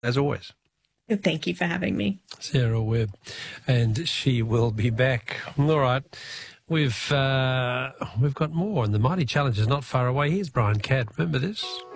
as always. Thank you for having me. Sarah Webb, and she will be back. All right. We've got more, and the Mighty Challenge is not far away. Here's Brian Cadd. Remember this?